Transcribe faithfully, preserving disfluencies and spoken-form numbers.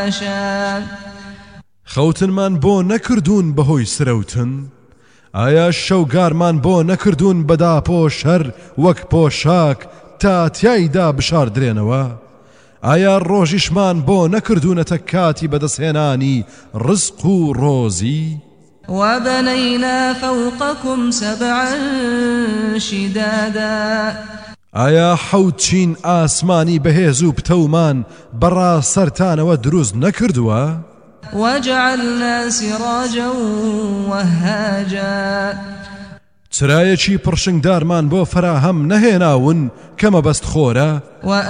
خەوتنمان بۆ نەکردوون بەهۆی سرەوتن ئایا شەوگارمان بۆ نەکردوون بەداپۆش هەر وەک پۆشاک تا تیایدا بشاردرێنەوە ئایا ڕۆژیشمان بۆ نەکردوونەتە کاتی بەدەستهێنانی ڕزق و ڕۆزی وبنينا فوقكم سبعا شدادا ئایا حەوت چین ئاسمانی بەهێز و پتەومان بەڕا سەرتانەوە دروست نەکردووە وجعلنا سراجا وهاجا چرایەکی پڕشنگدارمان بۆ فراهەم نەهێناون کەمە بەست خۆرە